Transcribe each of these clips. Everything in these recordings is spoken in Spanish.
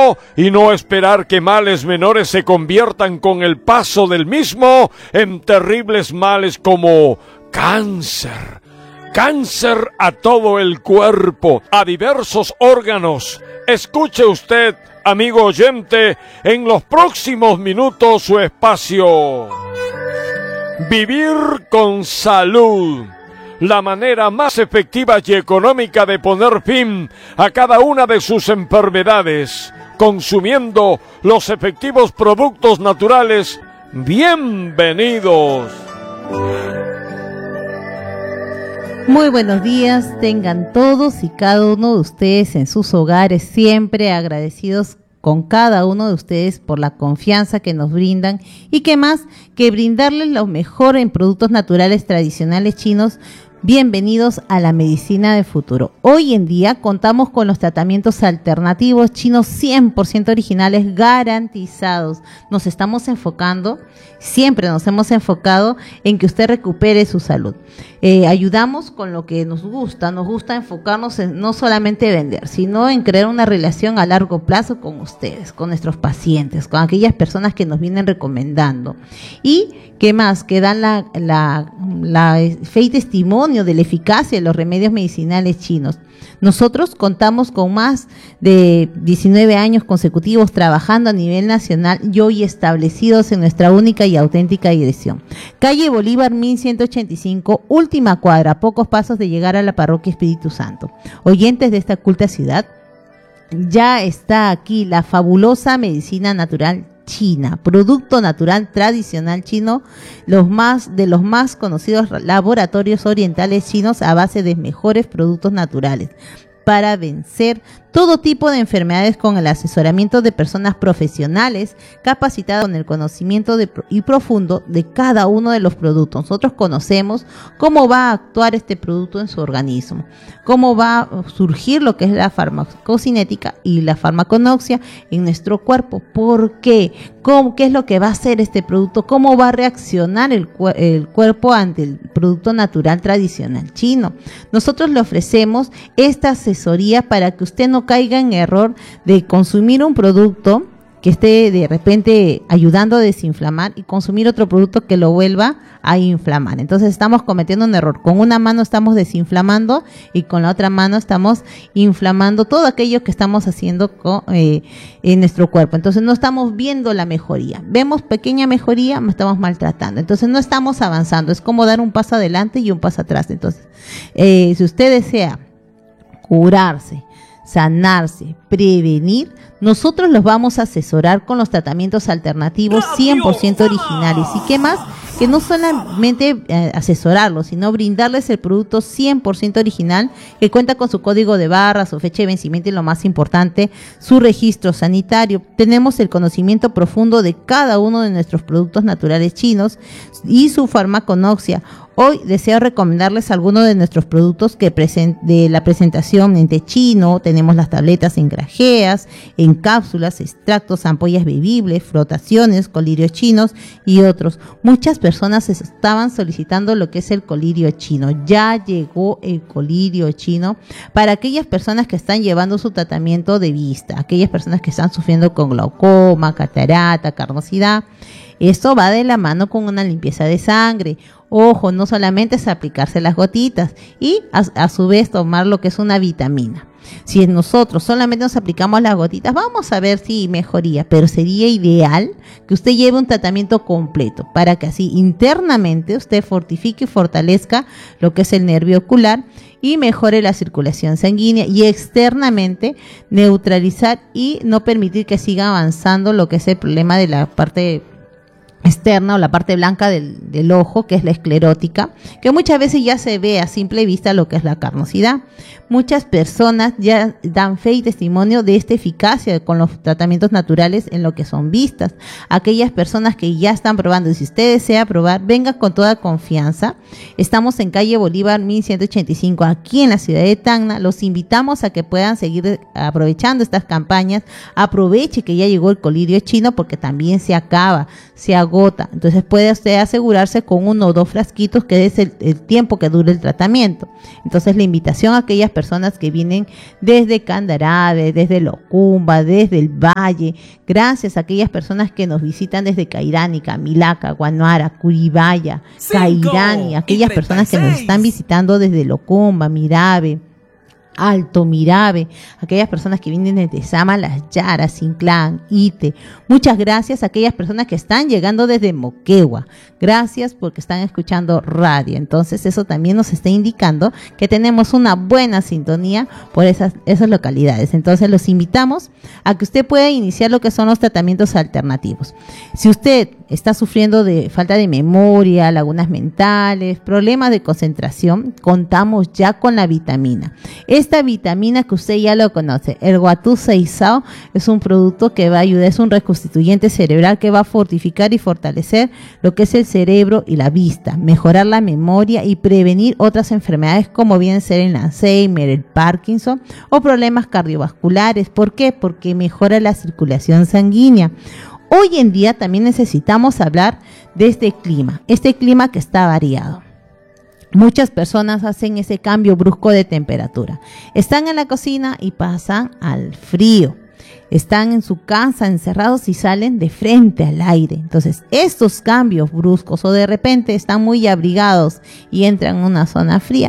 mismo y no esperar que males menores se conviertan con el paso del mismo en terribles males como cáncer. Cáncer a todo el cuerpo, a diversos órganos. Escuche usted, amigo oyente, en los próximos minutos su espacio. Vivir con salud. La manera más efectiva y económica de poner fin a cada una de sus enfermedades, consumiendo los efectivos productos naturales. Bienvenidos. Muy buenos días, tengan todos y cada uno de ustedes en sus hogares, siempre agradecidos con cada uno de ustedes por la confianza que nos brindan y que más que brindarles lo mejor en productos naturales tradicionales chinos. Bienvenidos a la medicina del futuro. Hoy en día contamos con los tratamientos alternativos chinos 100% originales garantizados. Siempre nos hemos enfocado en que usted recupere su salud. Ayudamos con lo que nos gusta enfocarnos en no solamente vender, sino en crear una relación a largo plazo con ustedes, con nuestros pacientes, con aquellas personas que nos vienen recomendando. Y ¿qué más? Que dan la fe y testimonio de la eficacia de los remedios medicinales chinos. Nosotros contamos con más de 19 años consecutivos trabajando a nivel nacional y hoy establecidos en nuestra única y auténtica dirección. Calle Bolívar 1185, última cuadra, a pocos pasos de llegar a la parroquia Espíritu Santo. Oyentes de esta culta ciudad, ya está aquí la fabulosa medicina natural china, producto natural tradicional chino, los más conocidos laboratorios orientales chinos a base de mejores productos naturales para vencer todo tipo de enfermedades con el asesoramiento de personas profesionales capacitadas con el conocimiento y profundo de cada uno de los productos. Nosotros conocemos cómo va a actuar este producto en su organismo, cómo va a surgir lo que es la farmacocinética y la farmaconoxia en nuestro cuerpo. ¿Por qué? ¿Qué es lo que va a hacer este producto? ¿Cómo va a reaccionar el cuerpo ante el producto natural tradicional chino? Nosotros le ofrecemos esta asesoría para que usted no caiga en error de consumir un producto que esté de repente ayudando a desinflamar y consumir otro producto que lo vuelva a inflamar. Entonces estamos cometiendo un error. Con una mano estamos desinflamando y con la otra mano estamos inflamando todo aquello que estamos haciendo en nuestro cuerpo. Entonces no estamos viendo la mejoría. Vemos pequeña mejoría, nos estamos maltratando. Entonces no estamos avanzando. Es como dar un paso adelante y un paso atrás. Entonces, si usted desea curarse, sanarse, prevenir, nosotros los vamos a asesorar con los tratamientos alternativos 100% originales. ¿Y qué más? Que no solamente asesorarlos, sino brindarles el producto 100% original que cuenta con su código de barra, su fecha de vencimiento y lo más importante, su registro sanitario. Tenemos el conocimiento profundo de cada uno de nuestros productos naturales chinos y su farmaconoxia. Hoy deseo recomendarles algunos de nuestros productos de la presentación en té chino. Tenemos las tabletas en grajeas, en cápsulas, extractos, ampollas bebibles, frotaciones, colirios chinos y otros. Muchas personas estaban solicitando lo que es el colirio chino. Ya llegó el colirio chino para aquellas personas que están llevando su tratamiento de vista, aquellas personas que están sufriendo con glaucoma, catarata, carnosidad. Esto va de la mano con una limpieza de sangre. Ojo, no solamente es aplicarse las gotitas y a su vez tomar lo que es una vitamina. Si nosotros solamente nos aplicamos las gotitas, vamos a ver si mejoría, pero sería ideal que usted lleve un tratamiento completo para que así internamente usted fortifique y fortalezca lo que es el nervio ocular y mejore la circulación sanguínea y externamente neutralizar y no permitir que siga avanzando lo que es el problema de la parte externa o la parte blanca del ojo, que es la esclerótica, que muchas veces ya se ve a simple vista lo que es la carnosidad. Muchas personas ya dan fe y testimonio de esta eficacia con los tratamientos naturales en lo que son vistas. Aquellas personas que ya están probando, y si usted desea probar, venga con toda confianza. Estamos en calle Bolívar 1185, aquí en la ciudad de Tacna. Los invitamos a que puedan seguir aprovechando estas campañas. Aproveche que ya llegó el colirio chino porque también se acaba, se agota agota. Entonces puede usted asegurarse con 1 o 2 frasquitos, que es el tiempo que dure el tratamiento. Entonces la invitación a aquellas personas que vienen desde Candarave, desde Locumba, desde el Valle, gracias a aquellas personas que nos visitan desde Cairani, Camilaca, Guanuara, Curibaya, Cairani, aquellas personas que nos están visitando desde Locumba, Mirave, Alto Mirave, aquellas personas que vienen desde Sama, Las Yaras, Inclán, Ite. Muchas gracias a aquellas personas que están llegando desde Moquegua. Gracias porque están escuchando radio. Entonces eso también nos está indicando que tenemos una buena sintonía por esas localidades. Entonces los invitamos a que usted pueda iniciar lo que son los tratamientos alternativos. Si usted está sufriendo de falta de memoria, lagunas mentales, problemas de concentración, contamos ya con la vitamina. Esta vitamina que usted ya lo conoce, el Guatú Seisao, es un producto que va a ayudar, es un reconstituyente cerebral que va a fortificar y fortalecer lo que es el cerebro y la vista, mejorar la memoria y prevenir otras enfermedades como vienen a ser el Alzheimer, el Parkinson o problemas cardiovasculares. ¿Por qué? Porque mejora la circulación sanguínea. Hoy en día también necesitamos hablar de este clima que está variado. Muchas personas hacen ese cambio brusco de temperatura. Están en la cocina y pasan al frío. Están en su casa encerrados y salen de frente al aire. Entonces, estos cambios bruscos o de repente están muy abrigados y entran en una zona fría.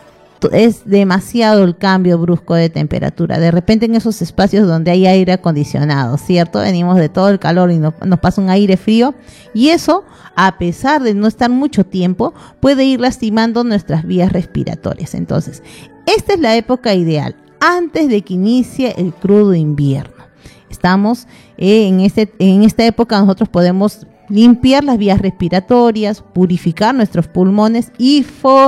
Es demasiado el cambio brusco de temperatura. De repente en esos espacios donde hay aire acondicionado, ¿cierto? Venimos de todo el calor y nos pasa un aire frío y eso, a pesar de no estar mucho tiempo, puede ir lastimando nuestras vías respiratorias. Entonces, esta es la época ideal, antes de que inicie el crudo invierno. Estamos en esta época nosotros podemos limpiar las vías respiratorias, purificar nuestros pulmones y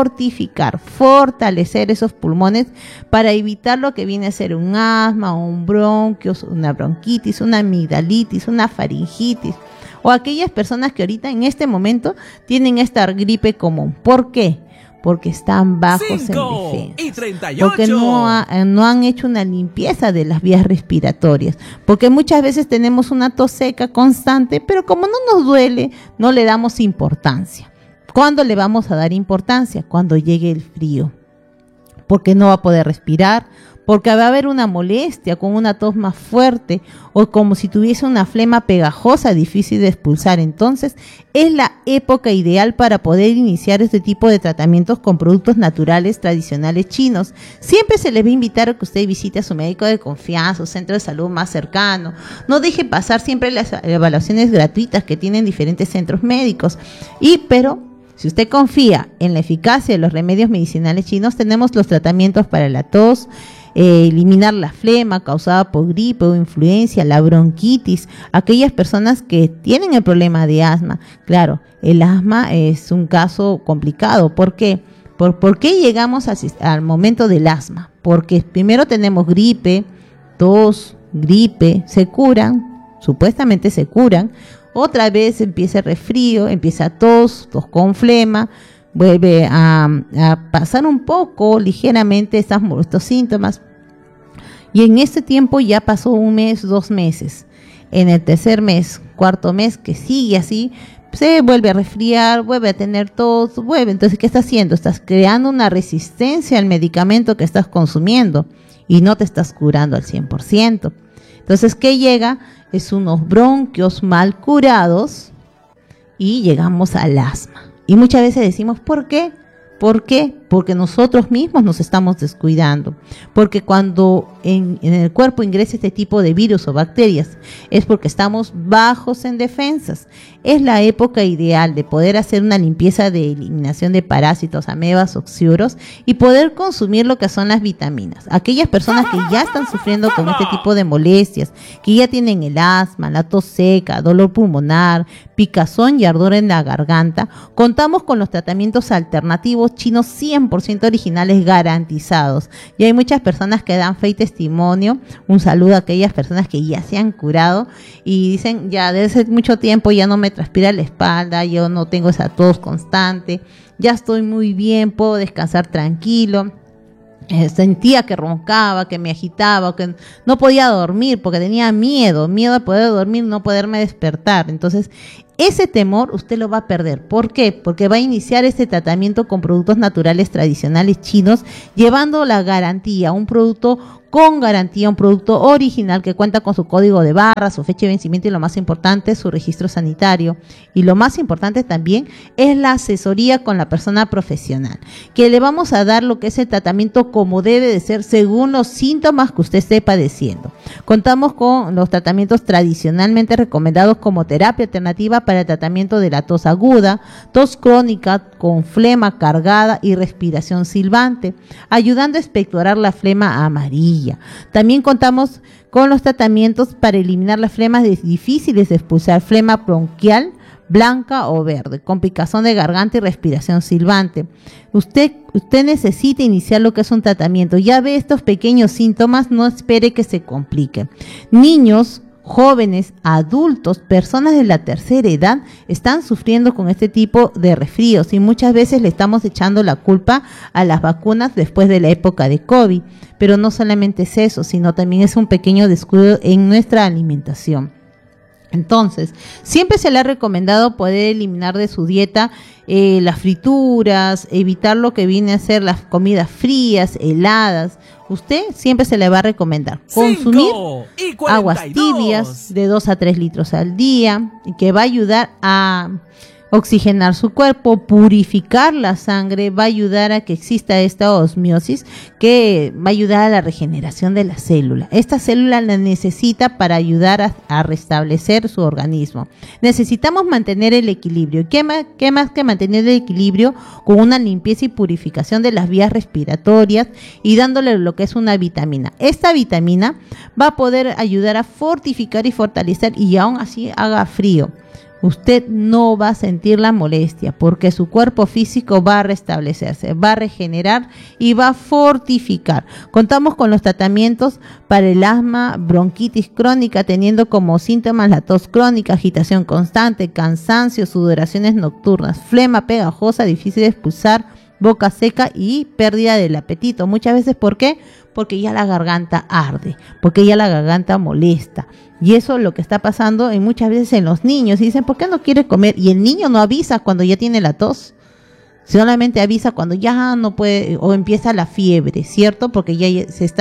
fortalecer esos pulmones para evitar lo que viene a ser un asma, un bronquio, una bronquitis, una amigdalitis, una faringitis o aquellas personas que ahorita en este momento tienen esta gripe común. ¿Por qué? Porque están bajos en defensa, porque no han hecho una limpieza de las vías respiratorias, porque muchas veces tenemos una tos seca constante, pero como no nos duele, no le damos importancia. ¿Cuándo le vamos a dar importancia? Cuando llegue el frío, porque no va a poder respirar, porque va a haber una molestia con una tos más fuerte o como si tuviese una flema pegajosa difícil de expulsar. Entonces es la época ideal para poder iniciar este tipo de tratamientos con productos naturales tradicionales chinos. Siempre se les va a invitar a que usted visite a su médico de confianza o centro de salud más cercano. No deje pasar siempre las evaluaciones gratuitas que tienen diferentes centros médicos. Pero si usted confía en la eficacia de los remedios medicinales chinos, tenemos los tratamientos para la tos, eliminar la flema causada por gripe o influencia, la bronquitis, aquellas personas que tienen el problema de asma. Claro, el asma es un caso complicado. ¿Por qué? ¿Por qué llegamos al momento del asma? Porque primero tenemos gripe, tos, gripe, se curan, supuestamente se curan, otra vez empieza el resfrío, empieza tos con flema, vuelve a pasar un poco ligeramente estos síntomas y en este tiempo ya pasó 1 mes, 2 meses. En el tercer mes, cuarto mes que sigue así, se vuelve a resfriar, vuelve a tener tos, entonces ¿qué estás haciendo? Estás creando una resistencia al medicamento que estás consumiendo y no te estás curando al 100%. Entonces, ¿qué llega? Es unos bronquios mal curados y llegamos al asma. Y muchas veces decimos, ¿por qué? ¿Por qué? Porque nosotros mismos nos estamos descuidando. Porque cuando en el cuerpo ingresa este tipo de virus o bacterias, es porque estamos bajos en defensas. Es la época ideal de poder hacer una limpieza de eliminación de parásitos, amebas, oxiuros y poder consumir lo que son las vitaminas. Aquellas personas que ya están sufriendo con este tipo de molestias, que ya tienen el asma, la tos seca, dolor pulmonar, picazón y ardor en la garganta, contamos con los tratamientos alternativos chinos 100% originales garantizados. Y hay muchas personas que dan fe y testimonio. Un saludo a aquellas personas que ya se han curado y dicen, ya desde hace mucho tiempo ya no me transpira la espalda, yo no tengo esa tos constante, ya estoy muy bien, puedo descansar tranquilo. Sentía que roncaba, que me agitaba, que no podía dormir porque tenía miedo a poder dormir, no poderme despertar. Entonces, ese temor usted lo va a perder. ¿Por qué? Porque va a iniciar este tratamiento con productos naturales tradicionales chinos, llevando la garantía, un producto con garantía, un producto original que cuenta con su código de barras, su fecha de vencimiento y lo más importante, su registro sanitario. Y lo más importante también es la asesoría con la persona profesional, que le vamos a dar lo que es el tratamiento como debe de ser según los síntomas que usted esté padeciendo. Contamos con los tratamientos tradicionalmente recomendados como terapia alternativa para el tratamiento de la tos aguda, tos crónica con flema cargada y respiración silbante, ayudando a expectorar la flema amarilla. También contamos con los tratamientos para eliminar las flemas difíciles de expulsar, flema bronquial, blanca o verde, con picazón de garganta y respiración silbante. Usted necesita iniciar lo que es un tratamiento. Ya ve estos pequeños síntomas, no espere que se complique. Niños, jóvenes, adultos, personas de la tercera edad están sufriendo con este tipo de resfríos y muchas veces le estamos echando la culpa a las vacunas después de la época de COVID. Pero no solamente es eso, sino también es un pequeño descuido en nuestra alimentación. Entonces, siempre se le ha recomendado poder eliminar de su dieta las frituras, evitar lo que viene a ser las comidas frías, heladas. Usted siempre se le va a recomendar consumir aguas tibias de 2 a 3 litros al día, y que va a ayudar a oxigenar su cuerpo, purificar la sangre, va a ayudar a que exista esta osmiosis que va a ayudar a la regeneración de la célula. Esta célula la necesita para ayudar a restablecer su organismo. Necesitamos mantener el equilibrio. ¿Qué más que mantener el equilibrio? Con una limpieza y purificación de las vías respiratorias y dándole lo que es una vitamina. Esta vitamina va a poder ayudar a fortificar y fortalecer, y aún así haga frío, usted no va a sentir la molestia porque su cuerpo físico va a restablecerse, va a regenerar y va a fortificar. Contamos con los tratamientos para el asma, bronquitis crónica, teniendo como síntomas la tos crónica, agitación constante, cansancio, sudoraciones nocturnas, flema pegajosa, difícil de expulsar, boca seca y pérdida del apetito. Muchas veces, ¿por qué? Porque ya la garganta arde, porque ya la garganta molesta. Y eso es lo que está pasando muchas veces en los niños. Y dicen, ¿por qué no quiere comer? Y el niño no avisa cuando ya tiene la tos. Solamente avisa cuando ya no puede o empieza la fiebre, ¿cierto? Porque ya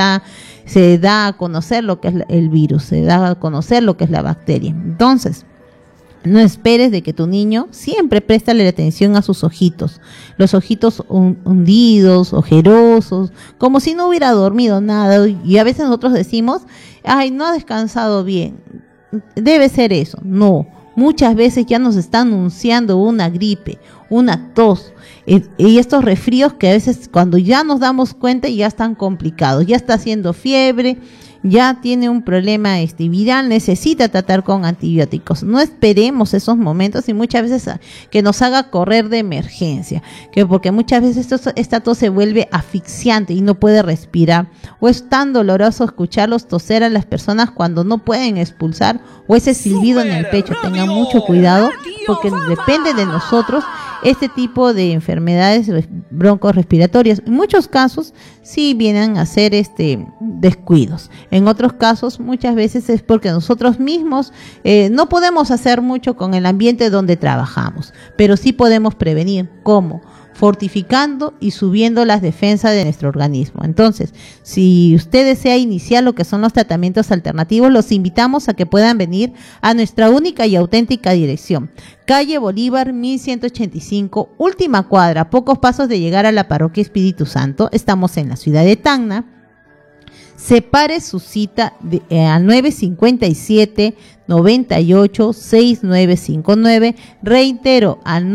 se da a conocer lo que es el virus, se da a conocer lo que es la bacteria. Entonces, no esperes de que tu niño, siempre préstale atención a sus ojitos, los ojitos hundidos, ojerosos, como si no hubiera dormido nada. Y a veces nosotros decimos, ay, no ha descansado bien, debe ser eso. No, muchas veces ya nos está anunciando una gripe, una tos, y estos resfríos que a veces cuando ya nos damos cuenta ya están complicados, ya está haciendo fiebre, ya tiene un problema viral, necesita tratar con antibióticos. No esperemos esos momentos y muchas veces que nos haga correr de emergencia, porque muchas veces esta tos se vuelve asfixiante y no puede respirar, o es tan doloroso escucharlos toser a las personas cuando no pueden expulsar, o ese silbido en el pecho. Tengan mucho cuidado porque depende de nosotros este tipo de enfermedades broncorespiratorias. En muchos casos sí vienen a ser descuidos. En otros casos muchas veces es porque nosotros mismos no podemos hacer mucho con el ambiente donde trabajamos, pero sí podemos prevenir. ¿Cómo? Fortificando y subiendo las defensas de nuestro organismo. Entonces, si usted desea iniciar lo que son los tratamientos alternativos, los invitamos a que puedan venir a nuestra única y auténtica dirección. Calle Bolívar 1185, última cuadra, pocos pasos de llegar a la parroquia Espíritu Santo. Estamos en la ciudad de Tacna. Separe su cita al 957-98-6959. Reitero, al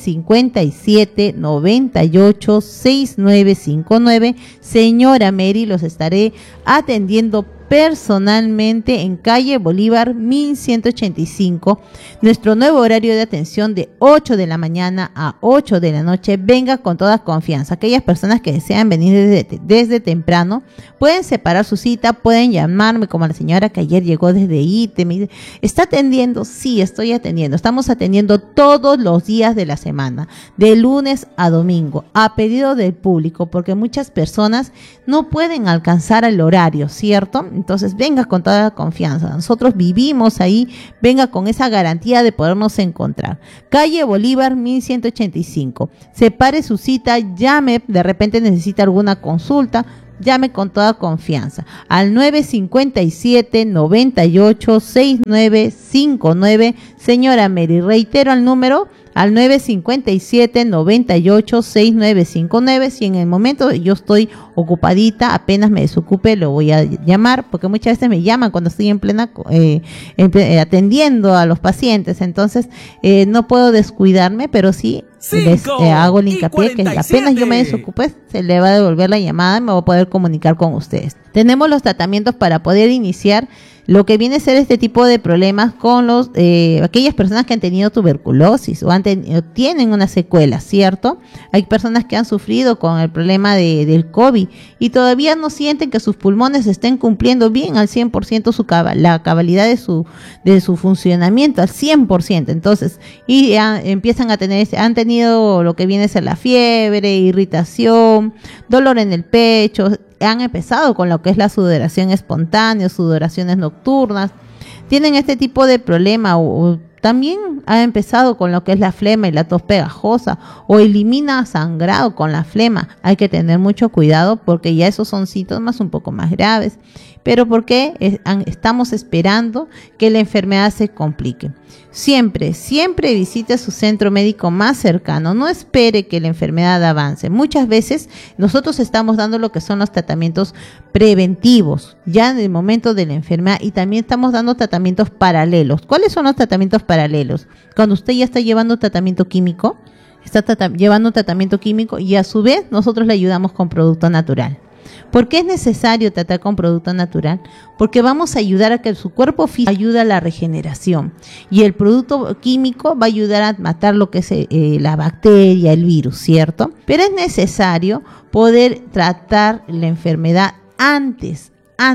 957-98-6959. Señora Mary, los estaré atendiendo personalmente en calle Bolívar 1185. Nuestro nuevo horario de atención de 8 de la mañana a 8 de la noche. Venga con toda confianza. Aquellas personas que desean venir desde temprano pueden separar su cita, pueden llamarme, como la señora que ayer llegó desde ITE. Me dice, ¿está atendiendo? Sí, estoy atendiendo. Estamos atendiendo todos los días de la semana, de lunes a domingo, a pedido del público, porque muchas personas no pueden alcanzar el horario, ¿cierto? Entonces venga con toda la confianza, nosotros vivimos ahí, venga con esa garantía de podernos encontrar. Calle Bolívar 1185, separe su cita, llame, de repente necesita alguna consulta, llame con toda confianza al 957-98-6959. Señora Mary, reitero el número al 957-98-6959. Si en el momento yo estoy ocupadita, apenas me desocupe, lo voy a llamar, porque muchas veces me llaman cuando estoy en plena atendiendo a los pacientes, entonces no puedo descuidarme, pero sí les hago el hincapié que apenas yo me desocupe, se le va a devolver la llamada y me voy a poder comunicar con ustedes. Tenemos los tratamientos para poder iniciar lo que viene a ser este tipo de problemas con aquellas personas que han tenido tuberculosis o tienen una secuela, ¿cierto? Hay personas que han sufrido con el problema del COVID y todavía no sienten que sus pulmones estén cumpliendo bien al 100% la cabalidad de su funcionamiento al 100%. Entonces, empiezan a han tenido lo que viene a ser la fiebre, irritación, dolor en el pecho, han empezado con lo que es la sudoración espontánea, sudoraciones nocturnas, tienen este tipo de problema o también ha empezado con lo que es la flema y la tos pegajosa o elimina sangrado con la flema. Hay que tener mucho cuidado porque ya esos son síntomas un poco más graves. Pero ¿por qué estamos esperando que la enfermedad se complique? Siempre visite su centro médico más cercano. No espere que la enfermedad avance. Muchas veces nosotros estamos dando lo que son los tratamientos preventivos ya en el momento de la enfermedad y también estamos dando tratamientos paralelos. ¿Cuáles son los tratamientos paralelos? Cuando usted ya está llevando tratamiento químico, llevando tratamiento químico y a su vez nosotros le ayudamos con producto natural. ¿Por qué es necesario tratar con producto natural? Porque vamos a ayudar a que su cuerpo físico ayude a la regeneración y el producto químico va a ayudar a matar lo que es la bacteria, el virus, ¿cierto? Pero es necesario poder tratar la enfermedad antes,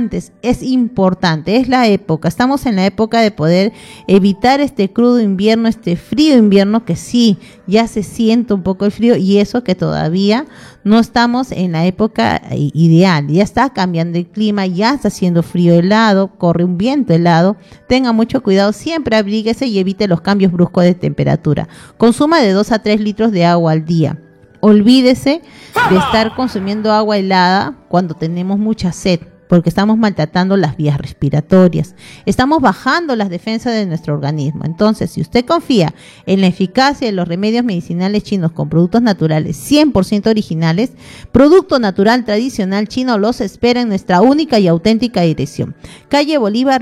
es importante, es la época, estamos en la época de poder evitar este crudo invierno, este frío invierno que sí, ya se siente un poco el frío y eso que todavía no estamos en la época ideal, ya está cambiando el clima, ya está haciendo frío helado, corre un viento helado, tenga mucho cuidado, siempre abríguese y evite los cambios bruscos de temperatura, consuma de 2 a 3 litros de agua al día. Olvídese de estar consumiendo agua helada cuando tenemos mucha sed, porque estamos maltratando las vías respiratorias, estamos bajando las defensas de nuestro organismo. Entonces, si usted confía en la eficacia de los remedios medicinales chinos con productos naturales 100% originales, Producto Natural Tradicional Chino los espera en nuestra única y auténtica dirección. Calle Bolívar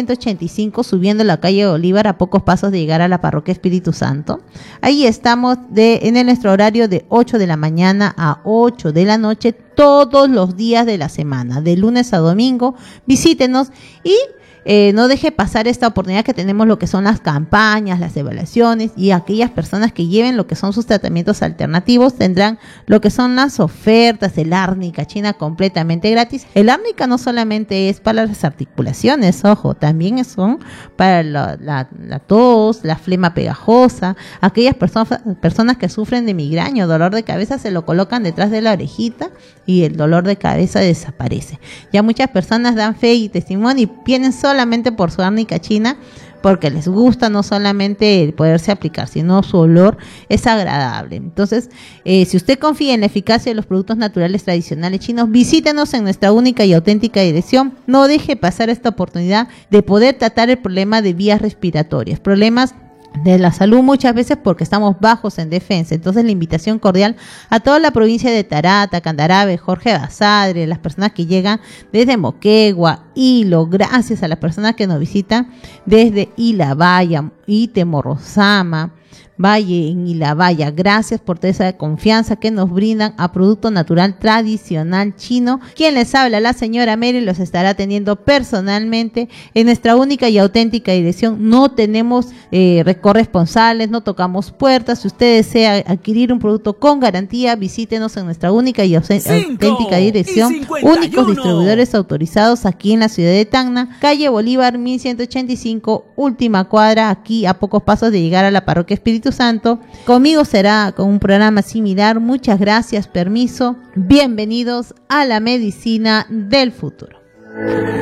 1185, subiendo la calle Bolívar a pocos pasos de llegar a la Parroquia Espíritu Santo. Ahí estamos en nuestro horario de 8 de la mañana a 8 de la noche, todos los días de la semana, de lunes a domingo. Visítenos y no deje pasar esta oportunidad que tenemos lo que son las campañas, las evaluaciones y aquellas personas que lleven lo que son sus tratamientos alternativos tendrán lo que son las ofertas, el árnica china completamente gratis. El árnica no solamente es para las articulaciones, ojo, también son para la tos, la flema pegajosa, aquellas personas que sufren de migraña o dolor de cabeza se lo colocan detrás de la orejita y el dolor de cabeza desaparece. Ya muchas personas dan fe y testimonio y vienen solamente por su árnica china porque les gusta no solamente el poderse aplicar, sino su olor es agradable. Entonces, si usted confía en la eficacia de los productos naturales tradicionales chinos, visítenos en nuestra única y auténtica dirección. No deje pasar esta oportunidad de poder tratar el problema de vías respiratorias, problemas de la salud muchas veces porque estamos bajos en defensa. Entonces la invitación cordial a toda la provincia de Tarata, Candarave, Jorge Basadre, las personas que llegan desde Moquegua, Hilo, gracias a las personas que nos visitan desde Ilabaya, Itemorrosama, Valle en Ilabaya, gracias por toda esa confianza que nos brindan a Producto Natural Tradicional Chino. Quien les habla, la señora Mary, los estará atendiendo personalmente en nuestra única y auténtica dirección. No tenemos corresponsales, no tocamos puertas. Si usted desea adquirir un producto con garantía, visítenos en nuestra única y auténtica dirección. Únicos distribuidores autorizados aquí en la ciudad de Tacna, calle Bolívar 1185, última cuadra, aquí a pocos pasos de llegar a la Parroquia Espíritu Santo. Conmigo será con un programa similar. Muchas gracias, permiso. Bienvenidos a la medicina del futuro.